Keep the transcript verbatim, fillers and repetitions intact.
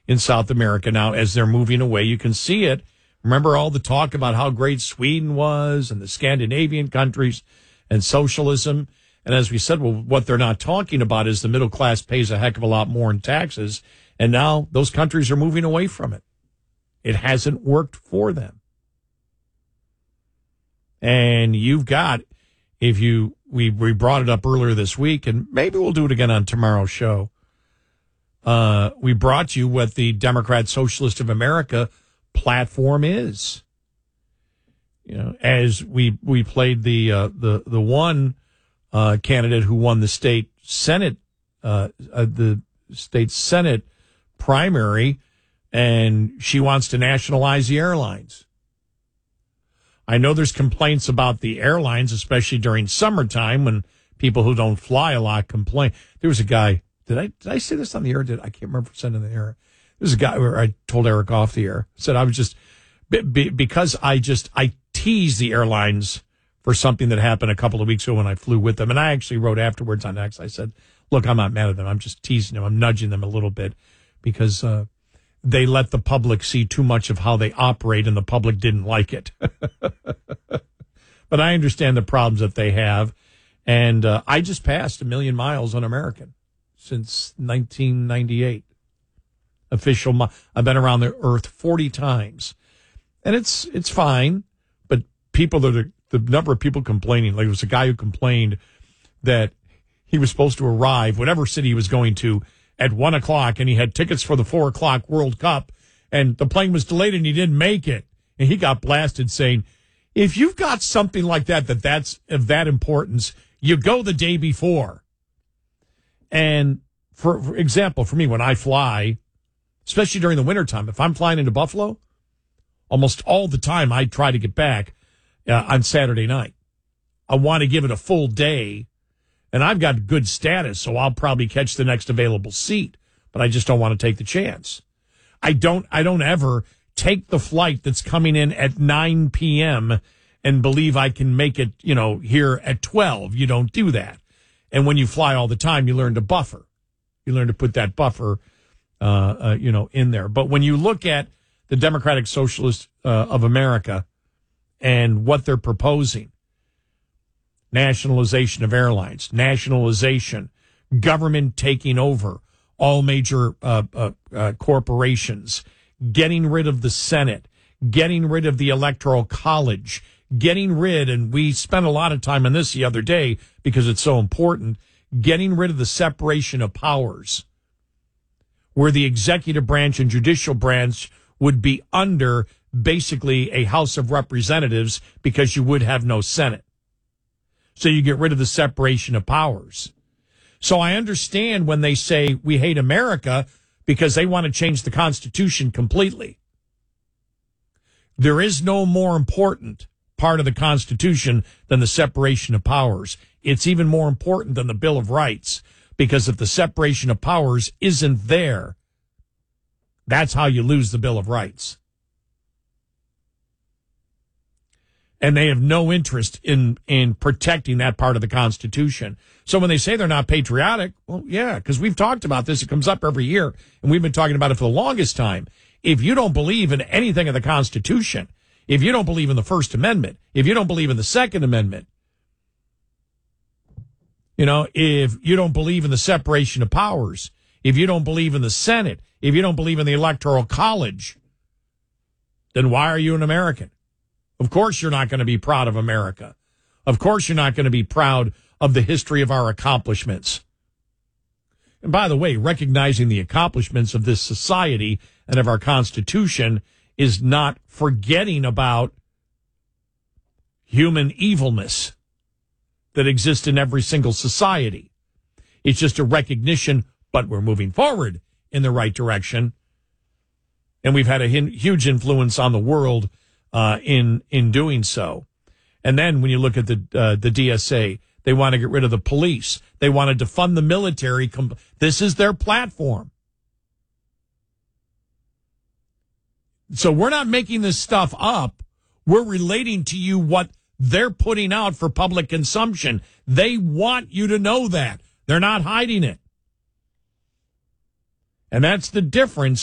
in South America now as they're moving away. You can see it. Remember all the talk about how great Sweden was and the Scandinavian countries and socialism. And as we said, well, what they're not talking about is the middle class pays a heck of a lot more in taxes. And now those countries are moving away from it. It hasn't worked for them. And you've got, if you, we, we brought it up earlier this week, and maybe we'll do it again on tomorrow's show. Uh, we brought you what the Democrat Socialist of America platform is. You know, as we we played the uh, the the one uh, candidate who won the state senate uh, uh, the state senate primary, and she wants to nationalize the airlines. I know there's complaints about the airlines, especially during summertime when people who don't fly a lot complain. There was a guy. Did I did I say this on the air? Did I can't remember if I said it on the air. There's a guy where I told Eric off the air. Said I was just be, because I just I teased the airlines for something that happened a couple of weeks ago when I flew with them, and I actually wrote afterwards on X. I said, "Look, I'm not mad at them. I'm just teasing them. I'm nudging them a little bit because uh, they let the public see too much of how they operate, and the public didn't like it." But I understand the problems that they have, and uh, I just passed a million miles on American since nineteen ninety-eight. Official, mi- I've been around the earth forty times, and it's it's fine. But people that are, the number of people complaining, like there was a guy who complained that he was supposed to arrive whatever city he was going to at one o'clock, and he had tickets for the four o'clock World Cup, and the plane was delayed, and he didn't make it, and he got blasted saying, if you've got something like that that that's of that importance, you go the day before. And for, for example, for me, when I fly, especially during the wintertime, if I'm flying into Buffalo, almost all the time I try to get back uh, on Saturday night. I want to give it a full day, and I've got good status, so I'll probably catch the next available seat, but I just don't want to take the chance. I don't I don't ever take the flight that's coming in at nine p.m. and believe I can make it, you know, here at twelve. You don't do that. And when you fly all the time, you learn to buffer. You learn to put that buffer Uh, uh, you know, in there. But when you look at the Democratic Socialists uh, of America and what they're proposing, nationalization of airlines, nationalization, government taking over all major uh, uh, uh, corporations, getting rid of the Senate, getting rid of the Electoral College, getting rid, and we spent a lot of time on this the other day because it's so important, getting rid of the separation of powers, where the executive branch and judicial branch would be under basically a House of Representatives because you would have no Senate. So you get rid of the separation of powers. So I understand when they say we hate America because they want to change the Constitution completely. There is no more important part of the Constitution than the separation of powers. It's even more important than the Bill of Rights. Because if the separation of powers isn't there, that's how you lose the Bill of Rights. And they have no interest in, in protecting that part of the Constitution. So when they say they're not patriotic, well, yeah, because we've talked about this. It comes up every year, and we've been talking about it for the longest time. If you don't believe in anything in the Constitution, if you don't believe in the First Amendment, if you don't believe in the Second Amendment, you know, if you don't believe in the separation of powers, if you don't believe in the Senate, if you don't believe in the Electoral College, then why are you an American? Of course you're not going to be proud of America. Of course you're not going to be proud of the history of our accomplishments. And by the way, recognizing the accomplishments of this society and of our Constitution is not forgetting about human evilness that exists in every single society. It's just a recognition, but we're moving forward in the right direction. And we've had a hin- huge influence on the world uh, in in doing so. And then when you look at the uh, the D S A, they want to get rid of the police. They want to defund the military. Com- this is their platform. So we're not making this stuff up. We're relating to you what they're putting out for public consumption. They want you to know that. They're not hiding it. And that's the difference